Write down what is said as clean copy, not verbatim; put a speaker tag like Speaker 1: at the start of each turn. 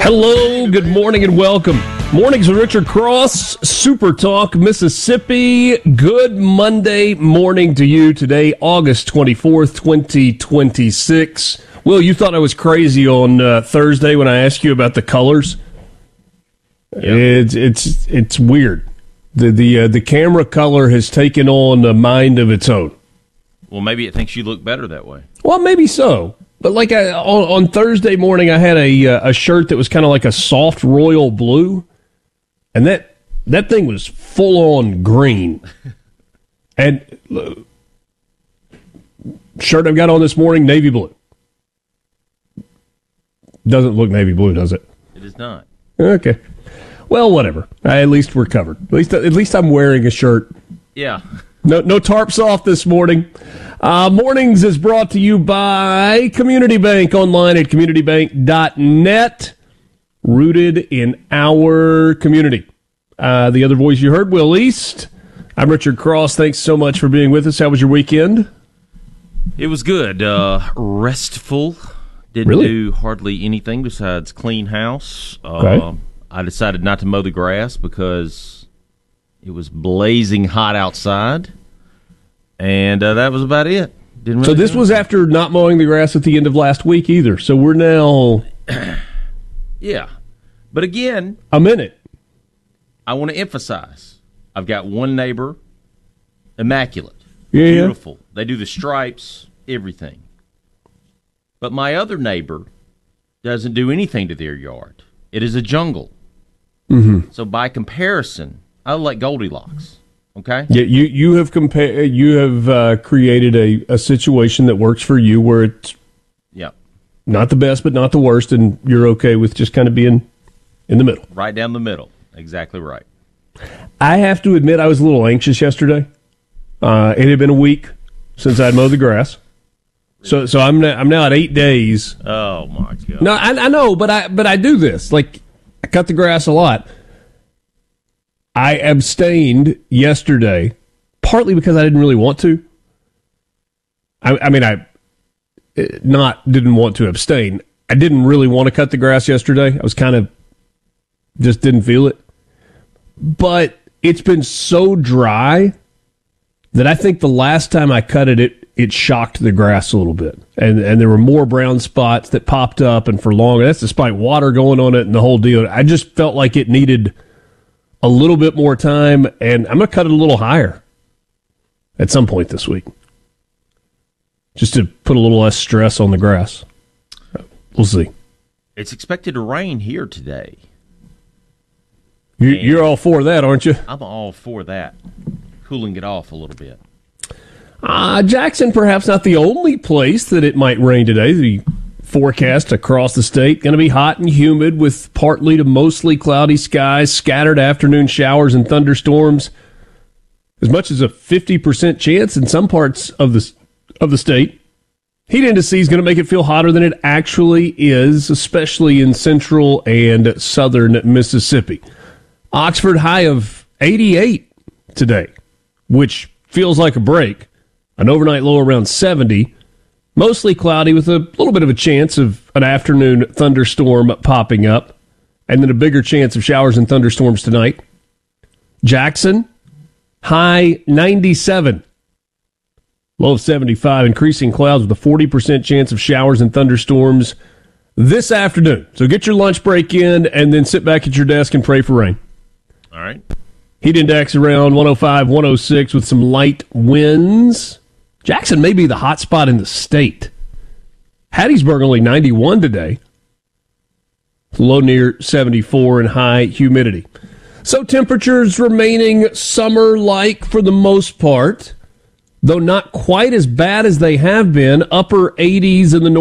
Speaker 1: Hello, good morning, and welcome. Mornings with Richard Cross, Super Talk, Mississippi. Good Monday morning to you today, August 24th, 2026. Will, you thought I was crazy on Thursday when I asked you about the colors? Yep. It's weird. The camera color has taken on a mind of its own.
Speaker 2: Well, maybe it thinks you look better that way.
Speaker 1: Well, maybe so. But like on Thursday morning, I had a shirt that was kind of like a soft royal blue, and that thing was full on green. And shirt I've got on this morning, navy blue. Doesn't look navy blue, does it?
Speaker 2: It is not.
Speaker 1: Okay. Well, whatever. At least we're covered. At least I'm wearing a shirt.
Speaker 2: Yeah.
Speaker 1: No tarps off this morning. Mornings is brought to you by Community Bank, online at communitybank.net, rooted in our community. The other voice you heard, Will East. I'm Richard Cross. Thanks so much for being with us. How was your weekend?
Speaker 2: It was good. Restful. Didn't do hardly anything besides clean house.
Speaker 1: Okay.
Speaker 2: I decided not to mow the grass because it was blazing hot outside. And that was about it.
Speaker 1: So this was after not mowing the grass at the end of last week either. So we're now...
Speaker 2: Yeah. But again...
Speaker 1: a minute.
Speaker 2: I want to emphasize, I've got one neighbor, immaculate,
Speaker 1: yeah,
Speaker 2: beautiful. They do the stripes, everything. But my other neighbor doesn't do anything to their yard. It is a jungle.
Speaker 1: Mm-hmm.
Speaker 2: So by comparison, I like Goldilocks. Okay.
Speaker 1: Yeah, you have created a situation that works for you where it's not the best but not the worst, and you're okay with just kind of being in the middle.
Speaker 2: Right down the middle. Exactly right.
Speaker 1: I have to admit I was a little anxious yesterday. It had been a week since I'd mowed the grass, so I'm now at 8 days.
Speaker 2: Oh my God!
Speaker 1: No, I know, but I do this. Like, I cut the grass a lot. I abstained yesterday, partly because I didn't really want to. I didn't want to abstain. I didn't really want to cut the grass yesterday. I was kind of just didn't feel it. But it's been so dry that I think the last time I cut it shocked the grass a little bit. And there were more brown spots that popped up, and for long. That's despite water going on it and the whole deal. I just felt like it needed a little bit more time, and I'm going to cut it a little higher at some point this week, just to put a little less stress on the grass. We'll see.
Speaker 2: It's expected to rain here today.
Speaker 1: You're all for that, aren't you?
Speaker 2: I'm all for that. Cooling it off a little bit.
Speaker 1: Jackson, perhaps not the only place that it might rain today. The forecast across the state, going to be hot and humid with partly to mostly cloudy skies, scattered afternoon showers and thunderstorms. As much as a 50% chance in some parts of the state. Heat index is going to make it feel hotter than it actually is, especially in central and southern Mississippi. Oxford high of 88 today, which feels like a break. An overnight low around 70. Mostly cloudy with a little bit of a chance of an afternoon thunderstorm popping up, and then a bigger chance of showers and thunderstorms tonight. Jackson, high 97. Low of 75, increasing clouds with a 40% chance of showers and thunderstorms this afternoon. So get your lunch break in and then sit back at your desk and pray for rain.
Speaker 2: All right.
Speaker 1: Heat index around 105, 106 with some light winds. Jackson may be the hot spot in the state. Hattiesburg only 91 today. Low near 74 and high humidity. So temperatures remaining summer-like for the most part, though not quite as bad as they have been. Upper 80s in the north.